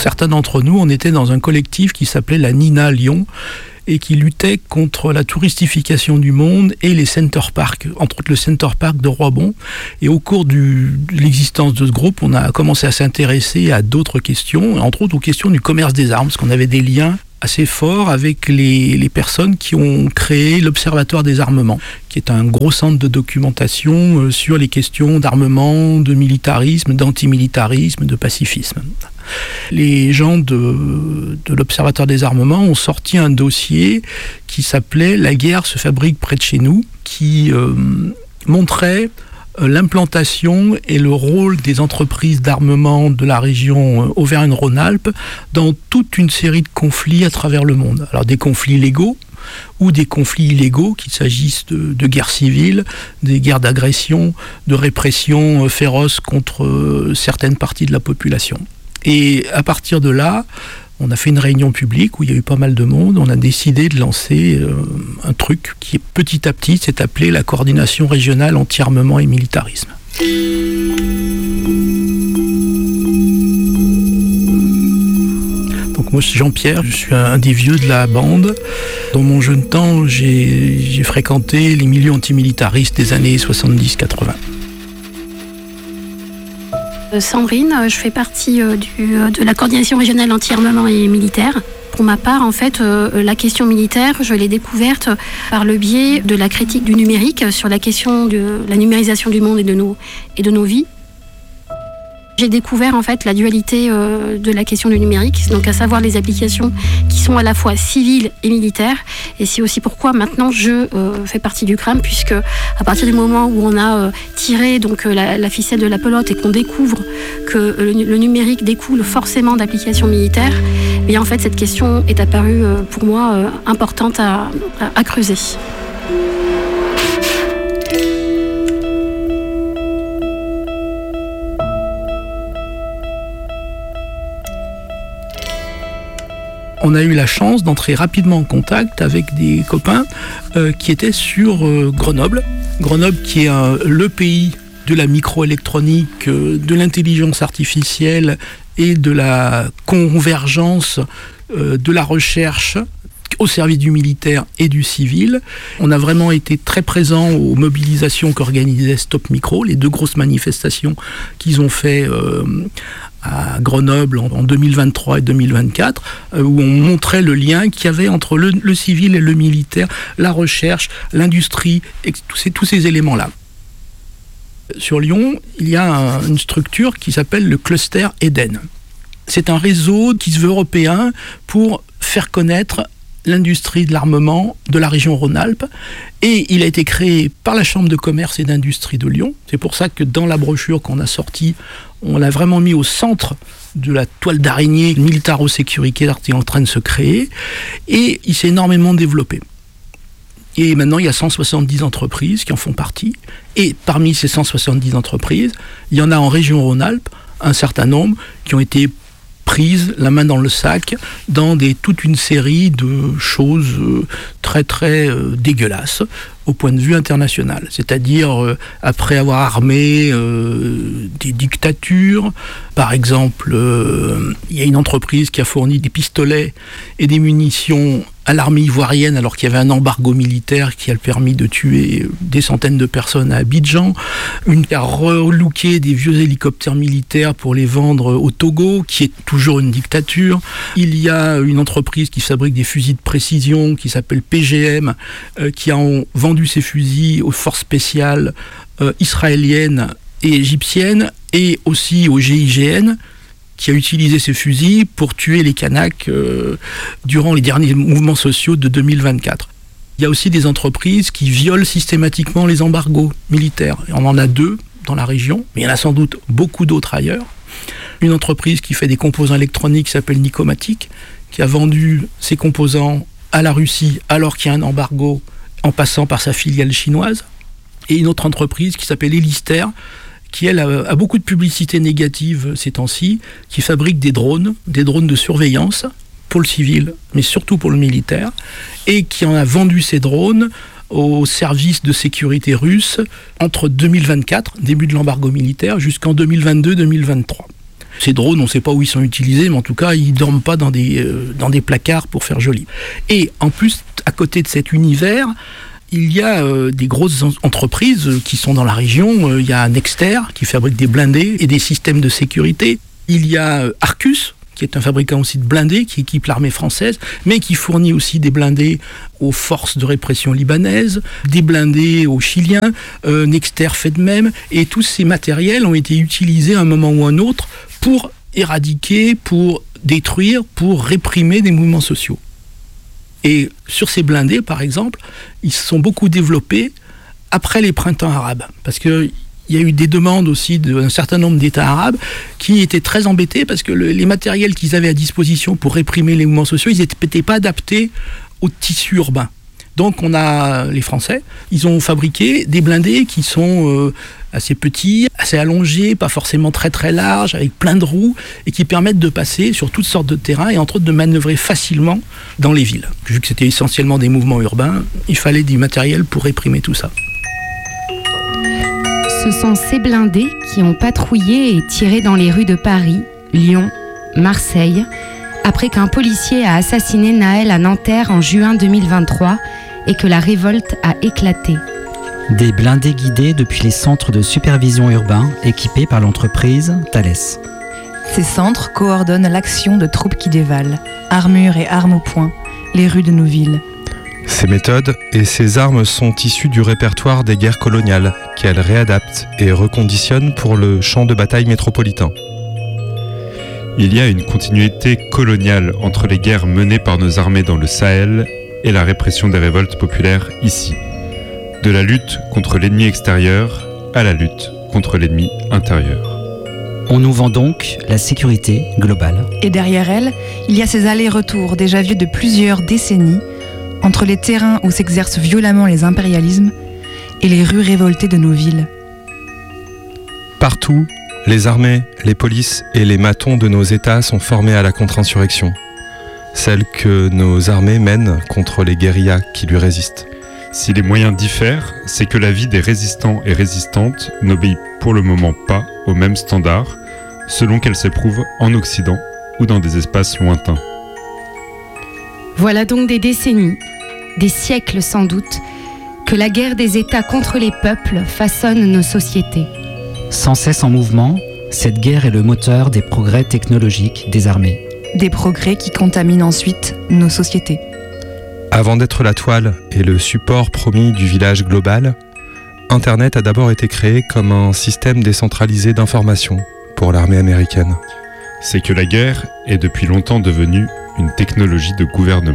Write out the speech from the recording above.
pour certains d'entre nous, on était dans un collectif qui s'appelait la Nina Lyon et qui luttait contre la touristification du monde et les center parks, entre autres le center park de Roibon. Et au cours de l'existence de ce groupe, on a commencé à s'intéresser à d'autres questions, entre autres aux questions du commerce des armes, parce qu'on avait des liens assez forts avec les personnes qui ont créé l'Observatoire des armements, qui est un gros centre de documentation sur les questions d'armement, de militarisme, d'antimilitarisme, de pacifisme. Les gens de l'Observatoire des armements ont sorti un dossier qui s'appelait « La guerre se fabrique près de chez nous », qui montrait l'implantation et le rôle des entreprises d'armement de la région Auvergne-Rhône-Alpes dans toute une série de conflits à travers le monde. Alors des conflits légaux ou des conflits illégaux, qu'il s'agisse de guerres civiles, des guerres d'agression, de répression féroce contre certaines parties de la population. Et à partir de là, on a fait une réunion publique où il y a eu pas mal de monde. On a décidé de lancer un truc qui, petit à petit, s'est appelé la coordination régionale anti-armement et militarisme. Donc moi, c'est Jean-Pierre, je suis un des vieux de la bande. Dans mon jeune temps, j'ai fréquenté les milieux antimilitaristes des années 70-80. Sandrine, je fais partie de la coordination régionale anti-armement et militaire. Pour ma part, en fait, la question militaire, je l'ai découverte par le biais de la critique du numérique sur la question de la numérisation du monde et de nos vies. J'ai découvert en fait la dualité de la question du numérique, donc à savoir les applications qui sont à la fois civiles et militaires. Et c'est aussi pourquoi maintenant je fais partie du CRAM, puisque à partir du moment où on a tiré donc la ficelle de la pelote et qu'on découvre que le numérique découle forcément d'applications militaires, et en fait cette question est apparue pour moi importante à creuser. On a eu la chance d'entrer rapidement en contact avec des copains qui étaient sur Grenoble. Grenoble qui est le pays de la microélectronique, de l'intelligence artificielle et de la convergence de la recherche au service du militaire et du civil. On a vraiment été très présents aux mobilisations qu'organisait Stop Micro, les deux grosses manifestations qu'ils ont fait à Grenoble en 2023 et 2024, où on montrait le lien qu'il y avait entre le civil et le militaire, la recherche, l'industrie, et tous ces éléments-là. Sur Lyon, il y a une structure qui s'appelle le Cluster Eden. C'est un réseau qui se veut européen pour faire connaître l'industrie de l'armement de la région Rhône-Alpes, et il a été créé par la Chambre de commerce et d'industrie de Lyon. C'est pour ça que dans la brochure qu'on a sortie, on l'a vraiment mis au centre de la toile d'araignée militaro-sécuritaire qui est en train de se créer, et il s'est énormément développé. Et maintenant, il y a 170 entreprises qui en font partie, et parmi ces 170 entreprises, il y en a en région Rhône-Alpes un certain nombre qui ont été prises la main dans le sac dans toute une série de choses très très dégueulasses au point de vue international. C'est-à-dire après avoir armé des dictatures, par exemple, il y a une entreprise qui a fourni des pistolets et des munitions à l'armée ivoirienne alors qu'il y avait un embargo militaire qui a permis de tuer des centaines de personnes à Abidjan. Une qui a relooké des vieux hélicoptères militaires pour les vendre au Togo, qui est toujours une dictature. Il y a une entreprise qui fabrique des fusils de précision qui s'appelle PGM, qui a vendu ses fusils aux forces spéciales israéliennes et égyptiennes, et aussi au GIGN, qui a utilisé ces fusils pour tuer les Kanaks durant les derniers mouvements sociaux de 2024. Il y a aussi des entreprises qui violent systématiquement les embargos militaires. On en a 2 dans la région, mais il y en a sans doute beaucoup d'autres ailleurs. Une entreprise qui fait des composants électroniques qui s'appelle Nicomatic, qui a vendu ses composants à la Russie alors qu'il y a un embargo en passant par sa filiale chinoise. Et une autre entreprise qui s'appelle Elister, qui elle a beaucoup de publicité négative ces temps-ci, qui fabrique des drones de surveillance pour le civil, mais surtout pour le militaire, et qui en a vendu ces drones aux services de sécurité russes entre 2024, début de l'embargo militaire, jusqu'en 2022-2023. Ces drones, on ne sait pas où ils sont utilisés, mais en tout cas, ils ne dorment pas dans des placards pour faire joli. Et en plus, à côté de cet univers, il y a des grosses entreprises qui sont dans la région. Il y a Nexter qui fabrique des blindés et des systèmes de sécurité. Il y a Arcus, qui est un fabricant aussi de blindés, qui équipe l'armée française, mais qui fournit aussi des blindés aux forces de répression libanaises, des blindés aux Chiliens. Nexter fait de même. Et tous ces matériels ont été utilisés à un moment ou à un autre pour éradiquer, pour détruire, pour réprimer des mouvements sociaux. Et sur ces blindés, par exemple, ils se sont beaucoup développés après les printemps arabes. Parce qu'il y a eu des demandes aussi d'un certain nombre d'États arabes qui étaient très embêtés parce que les matériels qu'ils avaient à disposition pour réprimer les mouvements sociaux, ils n'étaient pas adaptés au tissu urbain. Donc les Français, ils ont fabriqué des blindés qui sont assez petits, assez allongés, pas forcément très très larges, avec plein de roues, et qui permettent de passer sur toutes sortes de terrains et entre autres de manœuvrer facilement dans les villes. Vu que c'était essentiellement des mouvements urbains, il fallait du matériel pour réprimer tout ça. Ce sont ces blindés qui ont patrouillé et tiré dans les rues de Paris, Lyon, Marseille, après qu'un policier a assassiné Naël à Nanterre en juin 2023 et que la révolte a éclaté. Des blindés guidés depuis les centres de supervision urbains équipés par l'entreprise Thales. Ces centres coordonnent l'action de troupes qui dévalent, armures et armes au poing, les rues de nos villes. Ces méthodes et ces armes sont issues du répertoire des guerres coloniales qu'elles réadaptent et reconditionnent pour le champ de bataille métropolitain. Il y a une continuité coloniale entre les guerres menées par nos armées dans le Sahel et la répression des révoltes populaires ici. De la lutte contre l'ennemi extérieur à la lutte contre l'ennemi intérieur. On nous vend donc la sécurité globale. Et derrière elle, il y a ces allers-retours déjà vieux de plusieurs décennies entre les terrains où s'exercent violemment les impérialismes et les rues révoltées de nos villes. Partout, les armées, les polices et les matons de nos États sont formés à la contre-insurrection, celle que nos armées mènent contre les guérillas qui lui résistent. Si les moyens diffèrent, c'est que la vie des résistants et résistantes n'obéit pour le moment pas aux mêmes standards, selon qu'elle s'éprouve en Occident ou dans des espaces lointains. Voilà donc des décennies, des siècles sans doute, que la guerre des États contre les peuples façonne nos sociétés. Sans cesse en mouvement, cette guerre est le moteur des progrès technologiques des armées. Des progrès qui contaminent ensuite nos sociétés. Avant d'être la toile et le support promis du village global, Internet a d'abord été créé comme un système décentralisé d'information pour l'armée américaine. C'est que la guerre est depuis longtemps devenue une technologie de gouvernement.